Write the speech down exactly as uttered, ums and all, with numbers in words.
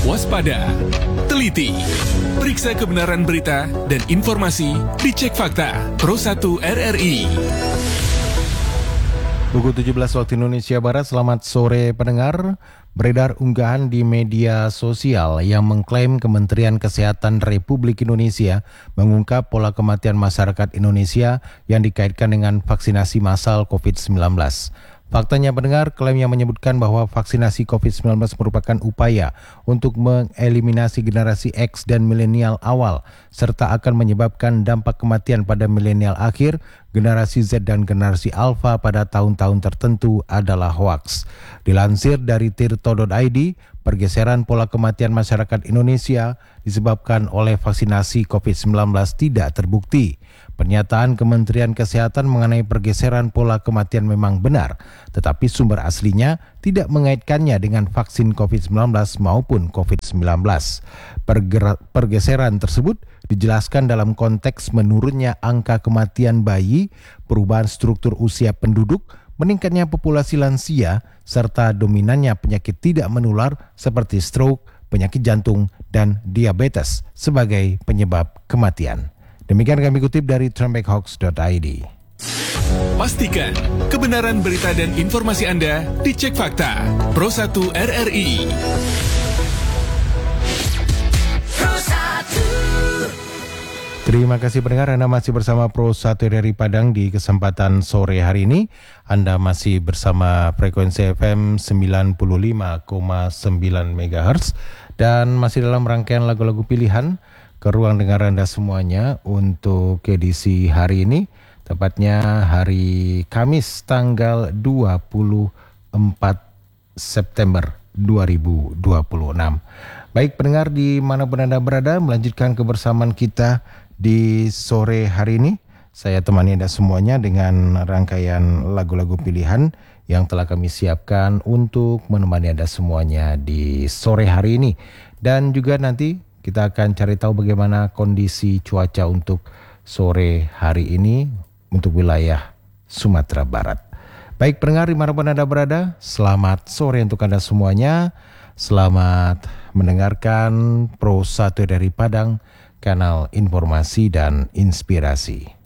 waspada, teliti, periksa kebenaran berita dan informasi, dicek fakta. Pro satu R R I. Pukul tujuh belas waktu Indonesia Barat, selamat sore pendengar. Beredar unggahan di media sosial yang mengklaim Kementerian Kesehatan Republik Indonesia mengungkap pola kematian masyarakat Indonesia yang dikaitkan dengan vaksinasi massal covid sembilan belas. Faktanya pendengar, klaim yang menyebutkan bahwa vaksinasi covid sembilan belas merupakan upaya untuk mengeliminasi generasi X dan milenial awal, serta akan menyebabkan dampak kematian pada milenial akhir, generasi Z dan generasi Alpha pada tahun-tahun tertentu adalah hoaks. Dilansir dari tirto titik i d, pergeseran pola kematian masyarakat Indonesia disebabkan oleh vaksinasi covid sembilan belas tidak terbukti. Pernyataan Kementerian Kesehatan mengenai pergeseran pola kematian memang benar, tetapi sumber aslinya tidak mengaitkannya dengan vaksin covid sembilan belas maupun covid sembilan belas. Perger- pergeseran tersebut dijelaskan dalam konteks menurunnya angka kematian bayi, perubahan struktur usia penduduk, meningkatnya populasi lansia, serta dominannya penyakit tidak menular seperti stroke, penyakit jantung, dan diabetes sebagai penyebab kematian. Demikian kami kutip dari trumpet hawks titik i d. Pastikan kebenaran berita dan informasi Anda dicek fakta. Pro satu R R I. Pro satu. Terima kasih pendengar, Anda masih bersama Pro satu R R I Padang di kesempatan sore hari ini. Anda masih bersama frekuensi F M sembilan puluh lima koma sembilan megahertz dan masih dalam rangkaian lagu-lagu pilihan ke ruang dengar Anda semuanya untuk edisi hari ini, tepatnya hari Kamis tanggal dua puluh empat September dua ribu dua puluh enam. Baik pendengar dimanapun Anda berada, melanjutkan kebersamaan kita di sore hari ini. Saya temani Anda semuanya dengan rangkaian lagu-lagu pilihan yang telah kami siapkan untuk menemani Anda semuanya di sore hari ini. Dan juga nanti kita akan cari tahu bagaimana kondisi cuaca untuk sore hari ini untuk wilayah Sumatera Barat. Baik pendengar dimanapun Anda berada, selamat sore untuk Anda semuanya. Selamat mendengarkan Pro satu dari Padang, kanal informasi dan inspirasi.